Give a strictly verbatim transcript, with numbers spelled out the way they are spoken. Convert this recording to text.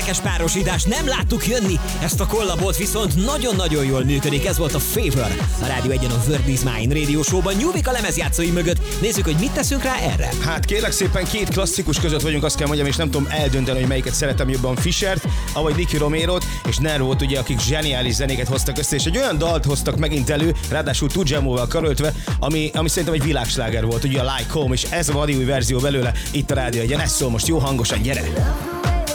érdekes párosítás, nem láttuk jönni. Ezt a kollabot viszont nagyon-nagyon jól működik. Ez volt a Favor. A Rádió Egyen a Word Is Mine Radio Showban Nyúvik a lemezjátszói mögött. Nézzük, hogy mit teszünk rá erre. Hát kérlek szépen, két klasszikus között vagyunk, azt kell mondjam, és nem tudom eldönteni, hogy melyiket szeretem jobban, Fishert, avagy Nicky Romero-t és Nervót, ugye, akik zseniális zenéket hoztak össze, és egy olyan dalt hoztak megint elő, ráadásul Tujamóval karöltve, ami, ami szerintem egy világsláger volt, ugye a Like Home, és ez a vadi új verzió belőle itt a Rádió Egyen. Ez szól most jó hangosan, gyere!